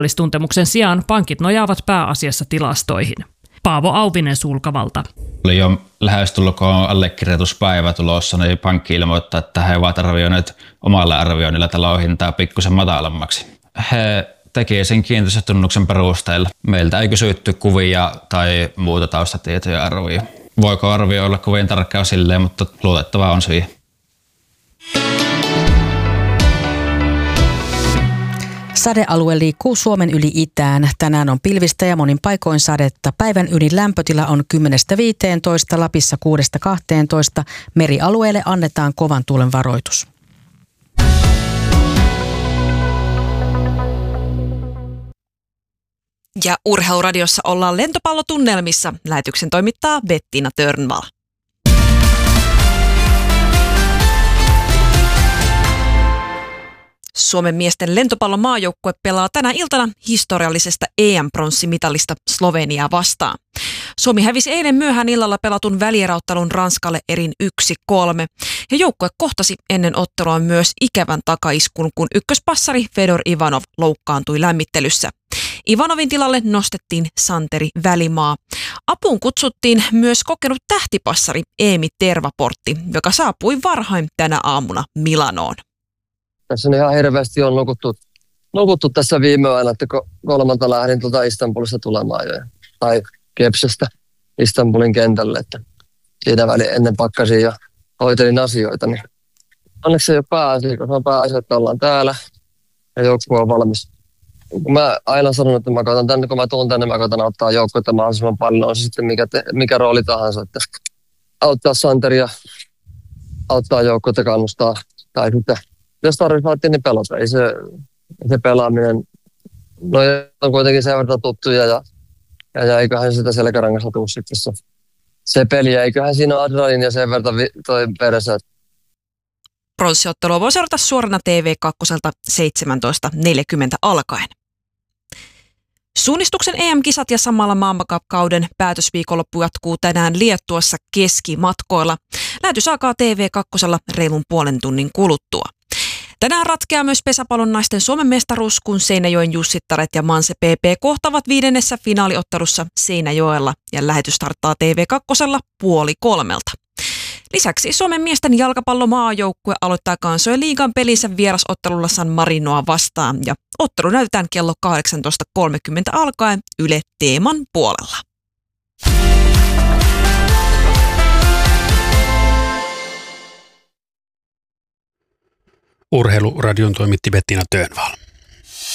Tuntemuksen sijaan pankit nojaavat pääasiassa tilastoihin. Paavo Auvinen Sulkavalta. Oli jo lähestulkoon allekirjoituspäivä tulossa, niin pankki ilmoittaa, että he ovat arvioineet omalla arvioinnilla talon hintaa pikkusen matalammaksi. He teki sen kiinteistötunnuksen perusteella. Meiltä ei kysytty kuvia tai muuta taustatietoja arvioja. Voiko arvio olla kovin tarkkaa silleen, mutta luotettavaa on siihen. Sadealue liikkuu Suomen yli itään. Tänään on pilvistä ja monin paikoin sadetta. Päivän ylin lämpötila on 10–15, Lapissa 6–12. Merialueelle annetaan kovan tuulen varoitus. Ja Urheiluradiossa ollaan lentopallotunnelmissa. Lähetyksen toimittaa Bettina Törnvall. Suomen miesten lentopallon maajoukkue pelaa tänä iltana historiallisesta EM-pronssimitalista Sloveniaa vastaan. Suomi hävisi eilen myöhään illalla pelatun välieräottelun Ranskalle erin 1-3. Ja joukkue kohtasi ennen ottelua myös ikävän takaiskun, kun ykköspassari Fedor Ivanov loukkaantui lämmittelyssä. Ivanovin tilalle nostettiin Santeri Välimaa. Apuun kutsuttiin myös kokenut tähtipassari Eemi Tervaportti, joka saapui varhain tänä aamuna Milanoon. Tässä on ihan hirveästi on nukuttu tässä viime aina, että kolmalta lähdin Istanbulista tulemaan jo. Tai Kepsestä Istanbulin kentälle, että siinä väliin ennen pakkasin ja hoitelin asioita. Niin onneksi ei ole pääasia, koska on pääasia, että ollaan täällä ja joukkue on valmis. Kun mä aina sanon, että mä koitan tänne, kun mä tuun tänne, mä koitan auttaa joukkuetta mahdollisimman paljon. On se sitten mikä rooli tahansa, että auttaa Santeria, auttaa joukkuetta, kannustaa tai sitten jos tarvitsee niin pelata. Ei se pelaaminen, no on kuitenkin sen verran tuttuja ja eiköhän sitä selkärangassa tuu sitten se peli. Eiköhän siinä ole adrenaliinia sen verran toi perässä. Pronssiottelua voi seurata suorana TV2 17.40 alkaen. Suunnistuksen EM-kisat ja samalla maailmankauden päätösviikonloppu jatkuu tänään Liettuassa keskimatkoilla. Lähetys alkaa TV2 reilun puolen tunnin kuluttua. Tänään ratkeaa myös pesäpallon naisten Suomen mestaruus, kun Seinäjoen Jussittaret ja Manse PP kohtavat 5. finaaliottelussa Seinäjoella ja lähetys starttaa TV2 2:30. Lisäksi Suomen miesten jalkapallomaajoukkue aloittaa kansojen liigan pelinsä vierasottelulla San Marinoa vastaan ja ottelu näytetään kello 18.30 alkaen Yle Teeman puolella. Urheiluradion toimitti Bettina Törnvall.